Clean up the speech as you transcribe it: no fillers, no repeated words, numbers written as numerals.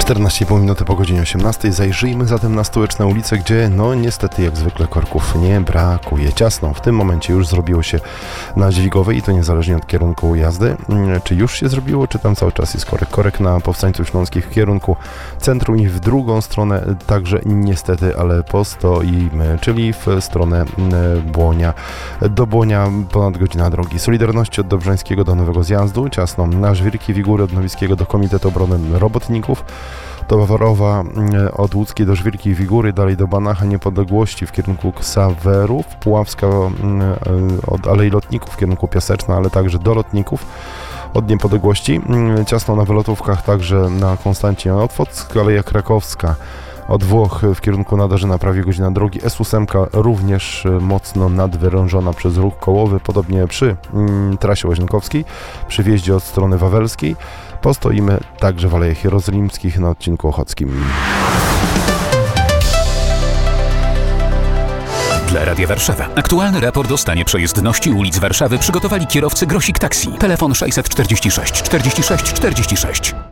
14,5 minuty po godzinie 18. Zajrzyjmy zatem na stołeczne ulice, gdzie niestety jak zwykle korków nie brakuje. Ciasno w tym momencie już zrobiło się na Dźwigowej i to niezależnie od kierunku jazdy. Czy już się zrobiło, czy tam cały czas jest korek? Korek na Powstańców Śląskich w kierunku centrum i w drugą stronę także niestety, ale postoimy, czyli w stronę Błonia. Do Błonia ponad godzina drogi. Solidarności od Dobrzańskiego do Nowego Zjazdu, ciasno na Żwirki Wigury od Nowickiego do Komitetu Obrony Robotników, do Wawarowa od Łódzkiej do Żwirki i Wigury, dalej do Banacha Niepodległości w kierunku Ksawerów, Puławska od Alei Lotników w kierunku Piaseczna, ale także do Lotników od Niepodległości. Ciasno na wylotówkach także na Konstancie Otwock, Aleja Krakowska od Włoch w kierunku Nadarzyna prawie godzina drogi. S8 również mocno nadwyrężona przez ruch kołowy, podobnie przy trasie Łazienkowskiej, przy wjeździe od strony wawelskiej. Postoimy także w Alejach Jerozolimskich na odcinku ochockim. Dla Radia Warszawa. Aktualny raport o stanie przejezdności ulic Warszawy przygotowali kierowcy Grosik Taxi. Telefon 646 46 46.